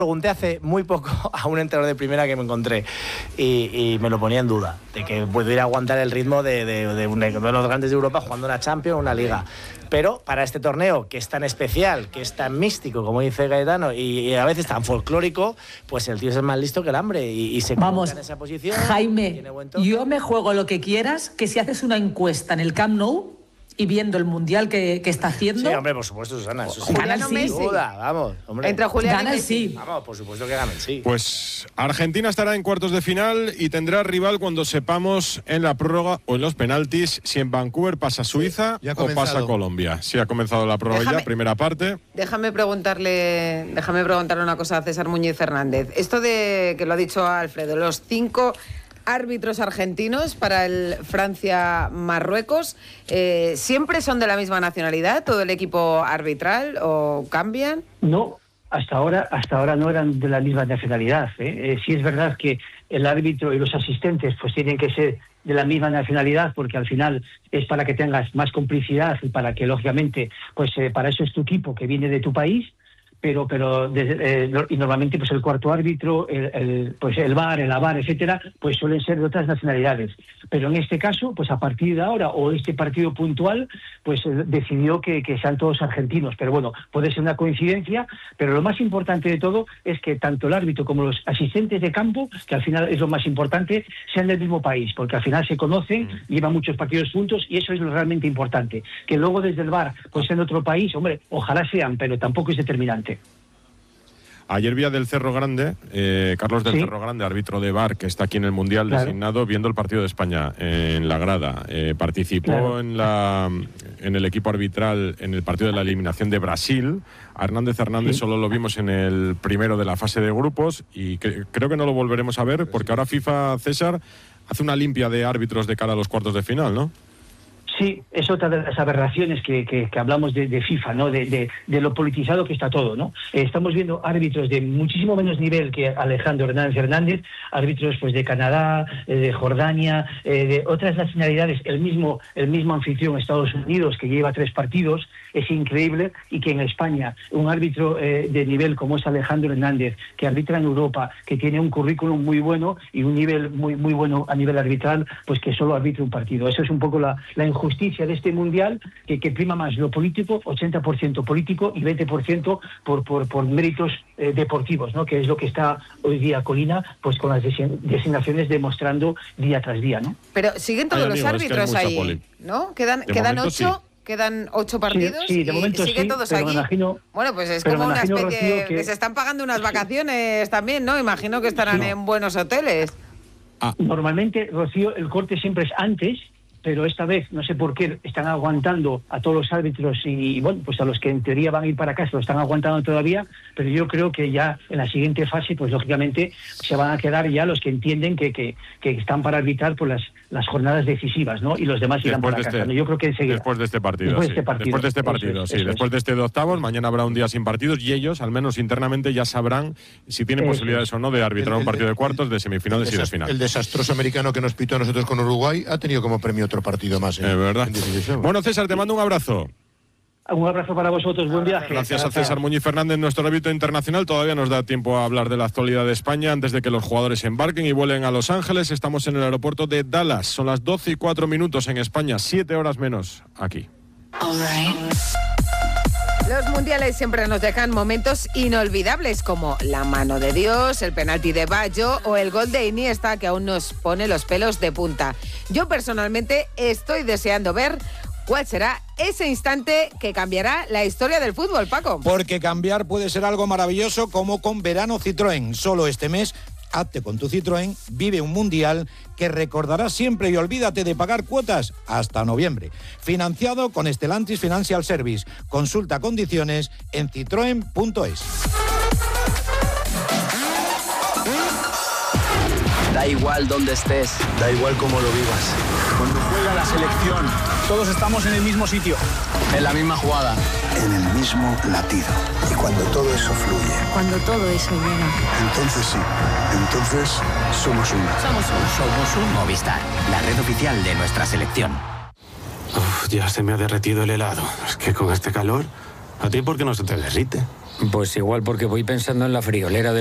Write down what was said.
Pregunté hace muy poco a un entrenador de primera que me encontré y me lo ponía en duda, de que pudiera aguantar el ritmo de uno de los grandes de Europa jugando una Champions o una Liga. Pero para este torneo, que es tan especial, que es tan místico, como dice Gaetano, y a veces tan folclórico, pues el tío es más listo que el hambre y se coloca en esa posición. Jaime, yo me juego lo que quieras, que si haces una encuesta en el Camp Nou, y viendo el mundial que está haciendo. Sí, hombre, por supuesto, Susana. Eso sí. Gana el sí. Duda, vamos, hombre. Entre Julián gana el sí. Vamos, por supuesto que gana el sí. Pues Argentina estará en cuartos de final y tendrá rival cuando sepamos en la prórroga o en los penaltis si en Vancouver pasa Suiza o pasa Colombia. Sí, ha comenzado la prórroga ya, primera parte. Déjame preguntarle una cosa a César Muñiz Fernández. Esto de que lo ha dicho Alfredo, los 5 árbitros argentinos para el Francia-Marruecos, ¿siempre son de la misma nacionalidad, todo el equipo arbitral, o cambian? No, hasta ahora no eran de la misma nacionalidad. Sí es verdad que el árbitro y los asistentes pues tienen que ser de la misma nacionalidad, porque al final es para que tengas más complicidad y para que, lógicamente, pues para eso es tu equipo que viene de tu país. Pero y normalmente pues el cuarto árbitro, el VAR, el AVAR, etcétera, pues suelen ser de otras nacionalidades. Pero en este caso, pues a partir de ahora, o este partido puntual, pues decidió que sean todos argentinos. Pero bueno, puede ser una coincidencia, pero lo más importante de todo es que tanto el árbitro como los asistentes de campo, que al final es lo más importante, sean del mismo país, porque al final se conocen, llevan muchos partidos juntos, y eso es lo realmente importante. Que luego desde el VAR pues en otro país, hombre, ojalá sean, pero tampoco es determinante. Ayer vi a Del Cerro Grande, Carlos del Cerro Grande, árbitro de VAR, que está aquí en el Mundial designado, viendo el partido de España en la grada. Participó en el equipo arbitral en el partido de la eliminación de Brasil. A Hernández solo lo vimos en el primero de la fase de grupos y creo que no lo volveremos a ver porque ahora FIFA, César, hace una limpia de árbitros de cara a los cuartos de final, ¿no? Sí, es otra de las aberraciones que hablamos de FIFA, ¿no? De lo politizado que está todo, ¿no? Estamos viendo árbitros de muchísimo menos nivel que Alejandro Hernández, árbitros pues de Canadá, de Jordania, de otras nacionalidades, el mismo anfitrión, Estados Unidos, que lleva 3 partidos. Es increíble, y que en España un árbitro de nivel como es Alejandro Hernández, que arbitra en Europa, que tiene un currículum muy bueno y un nivel muy bueno a nivel arbitral, pues que solo arbitre un partido. Eso es un poco la injusticia de este mundial, que prima más lo político, 80% político y 20% por méritos deportivos, ¿no? Que es lo que está hoy día Colina, pues con las designaciones demostrando día tras día, ¿no? Pero siguen todos los árbitros ahí, ¿no? Quedan 8. Sí. Quedan 8 partidos sí, de momento y siguen todos aquí. Bueno, pues es como una especie, Rocío, que se están pagando unas vacaciones también, ¿no? Imagino que estarán en buenos hoteles. Normalmente, Rocío, el corte siempre es antes, pero esta vez no sé por qué están aguantando a todos los árbitros y bueno, pues a los que en teoría van a ir para casa lo están aguantando todavía, pero yo creo que ya en la siguiente fase pues lógicamente se van a quedar ya los que entienden que están para arbitrar por las jornadas decisivas, ¿no? Y los demás irán para casa, ¿no? Yo creo que enseguida. Después de este partido, después de este de octavos, mañana habrá un día sin partidos y ellos, al menos internamente, ya sabrán si tienen posibilidades o no de arbitrar un partido de cuartos, de semifinales y de final. El desastroso americano que nos pitó a nosotros con Uruguay ha tenido como premio otro partido más. Es verdad. Bueno, César, te mando un abrazo. Un abrazo para vosotros, buen viaje. Gracias a César Muñiz Fernández, nuestro árbitro internacional. Todavía nos da tiempo a hablar de la actualidad de España antes de que los jugadores embarquen y vuelen a Los Ángeles. Estamos en el aeropuerto de Dallas. Son las 12:04 en España, 7 horas menos aquí. Los mundiales siempre nos dejan momentos inolvidables como la mano de Dios, el penalti de Baggio o el gol de Iniesta, que aún nos pone los pelos de punta. Yo personalmente estoy deseando ver cuál será ese instante que cambiará la historia del fútbol, Paco. Porque cambiar puede ser algo maravilloso, como con Verano Citroën. Solo este mes, hazte con tu Citroën, vive un mundial que recordarás siempre y olvídate de pagar cuotas hasta noviembre. Financiado con Stellantis Financial Service. Consulta condiciones en citroen.es. Da igual dónde estés, da igual cómo lo vivas. Cuando juega la selección, todos estamos en el mismo sitio, en la misma jugada, en el mismo latido. Y cuando todo eso fluye, cuando todo eso llega, entonces sí, entonces somos uno. Somos un Movistar, la red oficial de nuestra selección. Ya se me ha derretido el helado. Es que con este calor, ¿a ti por qué no se te derrite? Pues igual porque voy pensando en la friolera de